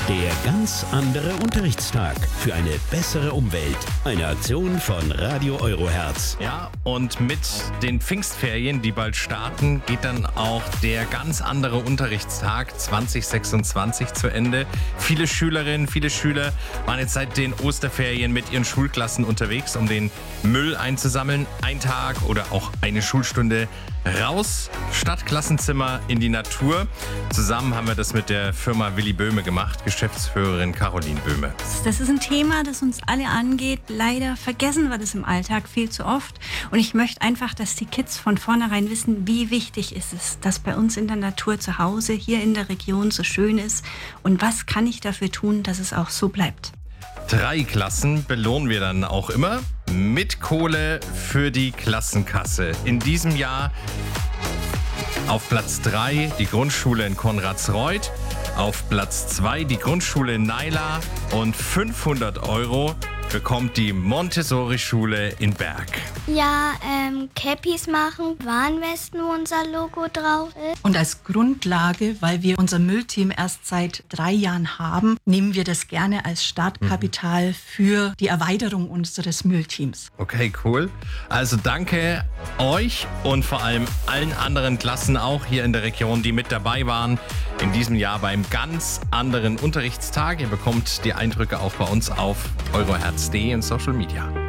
Der ganz andere Unterrichtstag für eine bessere Umwelt. Eine Aktion von Radio Eurohertz. Ja, und mit den Pfingstferien, die bald starten, geht dann auch der ganz andere Unterrichtstag 2026 zu Ende. Viele Schülerinnen, viele Schüler waren jetzt seit den Osterferien mit ihren Schulklassen unterwegs, um den Müll einzusammeln. Ein Tag oder auch eine Schulstunde raus, statt Klassenzimmer in die Natur. Zusammen haben wir das mit der Firma Willi Böhme gemacht, Geschäftsführerin Caroline Böhme. Das ist ein Thema, das uns alle angeht. Leider vergessen wir das im Alltag viel zu oft. Und ich möchte einfach, dass die Kids von vornherein wissen, wie wichtig ist es, dass bei uns in der Natur zu Hause, hier in der Region so schön ist. Und was kann ich dafür tun, dass es auch so bleibt? 3 Klassen belohnen wir dann auch immer mit Kohle für die Klassenkasse. In diesem Jahr auf Platz 3 die Grundschule in Konradsreuth, auf Platz 2 die Grundschule in Naila und 500 € bekommt die Montessori-Schule in Berg. Ja, Cappies machen, Warnwesten, wo unser Logo drauf ist. Und als Grundlage, weil wir unser Müllteam erst seit 3 Jahren haben, nehmen wir das gerne als Startkapital für die Erweiterung unseres Müllteams. Okay, cool. Also danke euch und vor allem allen anderen Klassen auch hier in der Region, die mit dabei waren in diesem Jahr beim ganz anderen Unterrichtstag. Ihr bekommt die Eindrücke auch bei uns auf eurohertz.de in Social Media.